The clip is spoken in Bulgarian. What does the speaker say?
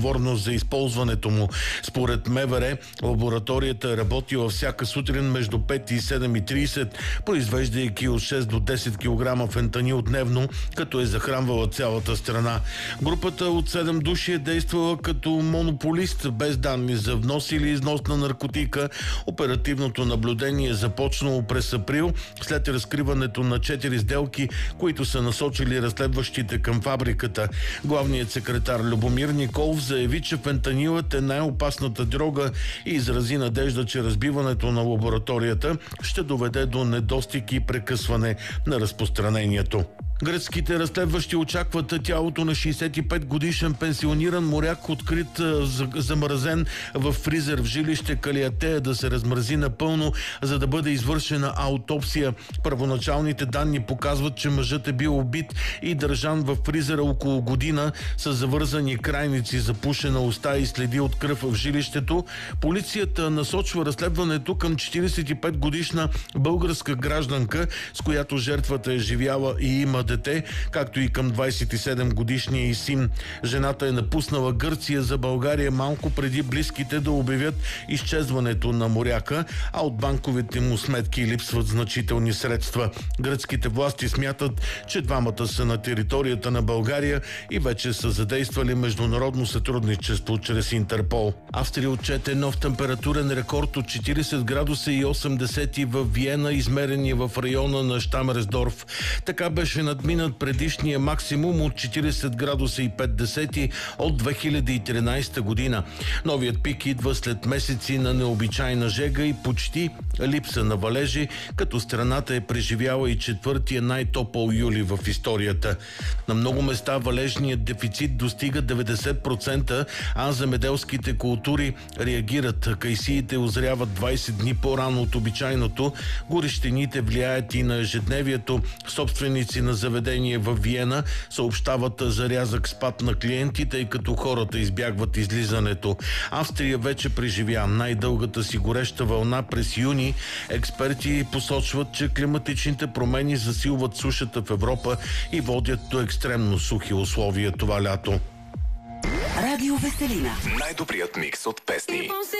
отговорност за използването му. Според МВР, лабораторията е работила всяка сутрин между 5 и 7:30, произвеждайки от 6 до 10 кг фентанил дневно, като е захранвала цялата страна. Групата от 7 души е действала като монополист, без данни за внос или износ на наркотика. Оперативното наблюдение е започнало през април, след разкриването на 4 сделки, които са насочили разследващите към фабриката. Главният секретар Любомир Николов заяви, че фентанилът е най-опасната дрога и изрази надежда, че разбиването на лабораторията ще доведе до недостиг и прекъсване на разпространението. Гръцките разследващи очакват тялото на 65-годишен пенсиониран моряк, открит замразен в фризер в жилище Калиатея, да се размрази напълно, за да бъде извършена аутопсия. Първоначалните данни показват, че мъжът е бил убит и държан в фризера около година с завързани крайници, запушена уста и следи от кръв в жилището. Полицията насочва разследването към 45-годишна българска гражданка, с която жертвата е живяла и има дете, както и към 27-годишния и син. Жената е напуснала Гърция за България малко преди близките да обявят изчезването на моряка, а от банковите му сметки липсват значителни средства. Гръцките власти смятат, че двамата са на територията на България и вече са задействали международно сътрудничество чрез Интерпол. Австрия отчете нов температурен рекорд от 40 градуса и 8 в Виена, измерени в района на Штамерсдорф. Така беше надминат предишния максимум от 40 градуса и 5 от 2013 година. Новият пик идва след месеци на необичайна жега и почти липса на валежи, като страната е преживяла и четвъртия най-топъл юли в историята. На много места валежният дефицит достига 90%, а земеделските култури реагират. Кайсиите озряват 20 дни по-рано от обичайното. Горещините влияят и на ежедневието. Собственици на заведение в Виена съобщават за рязък спад на клиенти, тъй като хората избягват излизането. Австрия вече преживя най-дългата си гореща вълна през юни. Експерти посочват, че климатичните промени засилват сушата в Европа и водят до екстремно сухи условия това лято. Радио Веселина. Най-добрият микс от песни.